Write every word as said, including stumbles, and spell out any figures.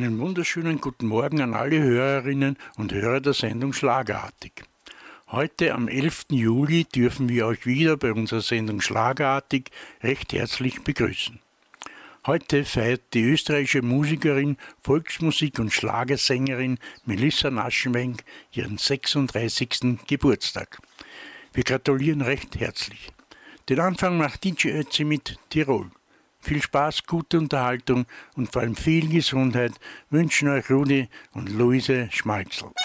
Einen wunderschönen guten Morgen an alle Hörerinnen und Hörer der Sendung Schlagerartig. Heute am elften Juli dürfen wir euch wieder bei unserer Sendung Schlagerartig recht herzlich begrüßen. Heute feiert die österreichische Musikerin, Volksmusik- und Schlagersängerin Melissa Naschenwenk ihren sechsunddreißigsten Geburtstag. Wir gratulieren recht herzlich. Den Anfang macht D J Ötzi mit Tirol. Viel Spaß, gute Unterhaltung und vor allem viel Gesundheit wünschen euch Rudi und Luise Schmalzl.